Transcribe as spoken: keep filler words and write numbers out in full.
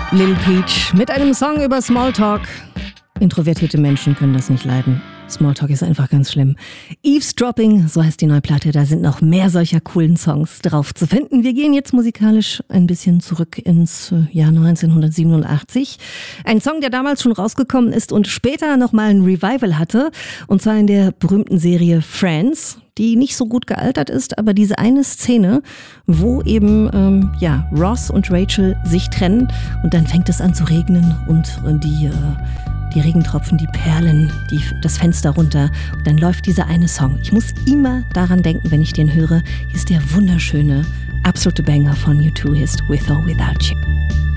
Lil Peach mit einem Song über Smalltalk. Introvertierte Menschen können das nicht leiden. Smalltalk ist einfach ganz schlimm. Eavesdropping, so heißt die neue Platte, da sind noch mehr solcher coolen Songs drauf zu finden. Wir gehen jetzt musikalisch ein bisschen zurück ins Jahr neunzehnhundertsiebenundachtzig. Ein Song, der damals schon rausgekommen ist und später nochmal ein Revival hatte. Und zwar in der berühmten Serie Friends, die nicht so gut gealtert ist, aber diese eine Szene, wo eben ähm, ja, Ross und Rachel sich trennen und dann fängt es an zu regnen und, und die... Äh, Die Regentropfen, die perlen, die, das Fenster runter. Und dann läuft dieser eine Song. Ich muss immer daran denken, wenn ich den höre. Hier ist der wunderschöne, absolute Banger von U zwei, hier ist With or Without You.